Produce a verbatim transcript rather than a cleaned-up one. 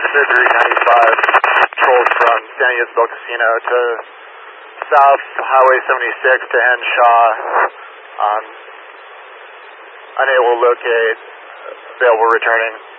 three ninety-five, controls from San Isabel Casino to South Highway seventy-six to Henshaw. Um, unable to locate, available returning.